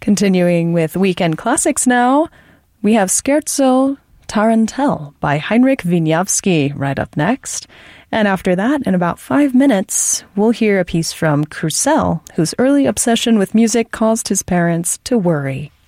Continuing with weekend classics now, we have Scherzo Tarantelle by Heinrich Wieniawski right up next. And after that, in about 5 minutes, we'll hear a piece from Crusell, whose early obsession with music caused his parents to worry.